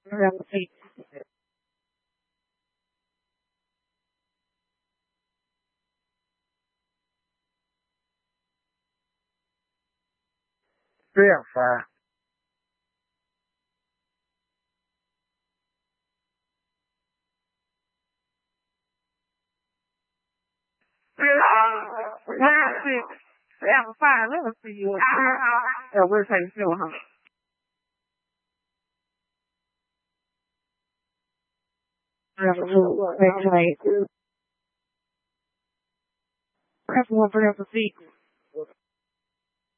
around the feet. Verify. Verify. Let me see you. Yeah, we're taking still, huh? Press one for the feet.